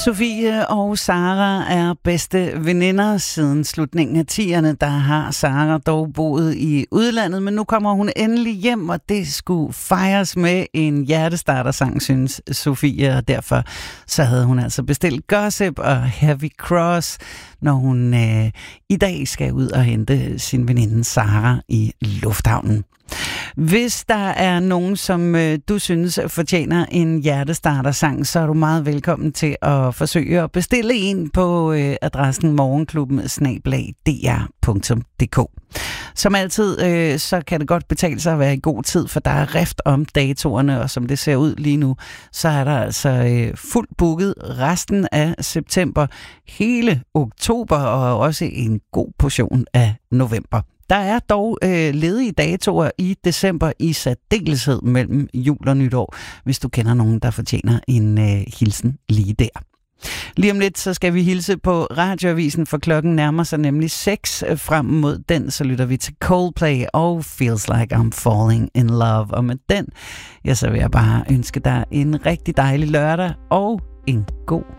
Sofie og Sara er bedste veninder siden slutningen af 10'erne. Der har Sara dog boet i udlandet, men nu kommer hun endelig hjem, og det skulle fejres med en hjertestartersang, synes Sofie, og derfor så havde hun altså bestilt Gossip og Heavy Cross, når hun i dag skal ud og hente sin veninde Sara i lufthavnen. Hvis der er nogen, som du synes fortjener en hjertestartersang, så er du meget velkommen til at forsøge at bestille en på adressen morgenklubben@dr.dk. Som altid, så kan det godt betale sig at være i god tid, for der er rift om datorerne, og som det ser ud lige nu, så er der altså fuldt booket resten af september, hele oktober og også en god portion af november. Der er dog ledige datoer i december i særdeleshed mellem jul og nytår, hvis du kender nogen, der fortjener en hilsen lige der. Lige om lidt, så skal vi hilse på Radioavisen, for klokken nærmer sig nemlig 6. Frem mod den, så lytter vi til Coldplay og Feels Like I'm Falling in Love. Og med den, ja, så vil jeg bare ønske dig en rigtig dejlig lørdag og en god